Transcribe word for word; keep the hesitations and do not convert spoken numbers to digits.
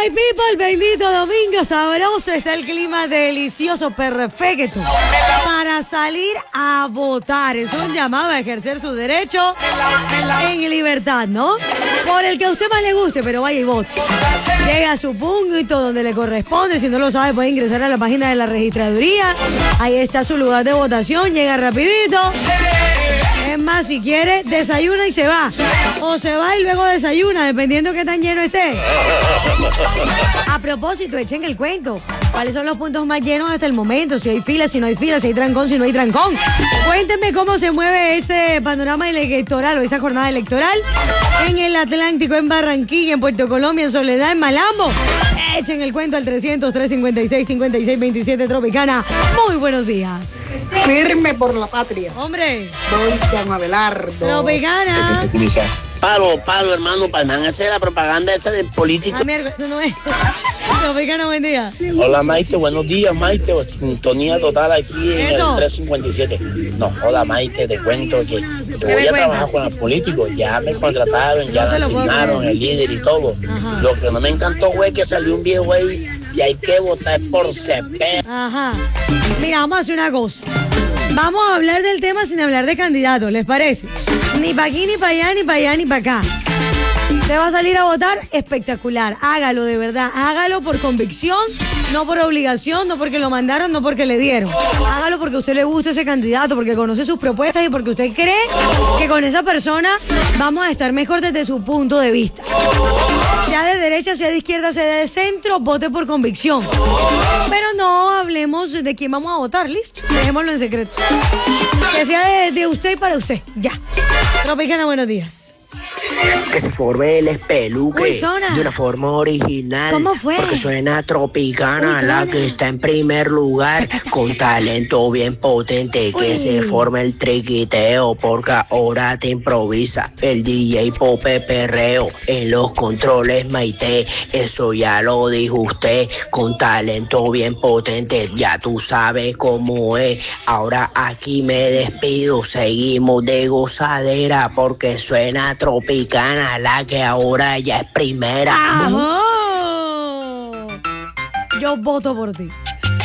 my people, bendito domingo sabroso, está el clima delicioso, perfecto para salir a votar. Es un llamado a ejercer su derecho en libertad, ¿no? Por el que a usted más le guste, pero vaya y vote. Llega a su punto donde le corresponde, si no lo sabe puede ingresar a la página de la registraduría, ahí está su lugar de votación, llega rapidito. Es más, si quiere, desayuna y se va. O se va y luego desayuna, dependiendo qué tan lleno esté. A propósito, echen el cuento. ¿Cuáles son los puntos más llenos hasta el momento? Si hay fila, si no hay fila, si hay trancón, si no hay trancón. Cuéntenme cómo se mueve ese panorama electoral o esa jornada electoral en el Atlántico, en Barranquilla, en Puerto Colombia, en Soledad, en Malambo. Echen el cuento al trescientos, trescientos cincuenta y seis, cincuenta y seis veintisiete Tropicana. Muy buenos días. Firme por la patria. Hombre. Voy con Abelardo. Tropicana. Palo, palo, hermano, para man hacer la propaganda esa del político. Ah, mierda, eso no es. Tropicana, buen día. Hola, Maite, buenos días, Maite. Sintonía total aquí en ¿Eso? el trescientos cincuenta y siete. No, hola, Maite, te cuento que yo ¿Qué voy me a trabajar cuentas? con los políticos. Ya me contrataron, ya No me te lo puedo asignaron creer. el líder y todo. Ajá. Lo que no me encantó fue que salió un viejo ahí y hay que votar por Cepeda. Ajá. Mira, vamos a hacer una cosa. Vamos a hablar del tema sin hablar de candidatos, ¿les parece? Ni para aquí, ni para allá, ni para allá, ni para acá. ¿Usted va a salir a votar? Espectacular. Hágalo de verdad. Hágalo por convicción, no por obligación, no porque lo mandaron, no porque le dieron. Hágalo porque a usted le gusta ese candidato, porque conoce sus propuestas y porque usted cree que con esa persona vamos a estar mejor desde su punto de vista. Sea de derecha, sea de izquierda, sea de centro, vote por convicción. Pero no hablemos de quién vamos a votar, ¿listo? Dejémoslo en secreto. Que sea de, de usted y para usted, ya. Tropicana, buenos días. Que se forme el espeluque Uy, Zona. de una forma original. ¿Cómo fue? Porque suena Tropicana, Uy, la Zona. que está en primer lugar, con talento bien potente. Que Uy. se forme el triquiteo, porque ahora te improvisa el D J Pope Perreo. En los controles Maite, eso ya lo dijo usted. Con talento bien potente, ya tú sabes cómo es. Ahora aquí me despido, seguimos de gozadera, porque suena Tropicana, la que ahora ya es primera. ¡Ajo! Yo voto por ti.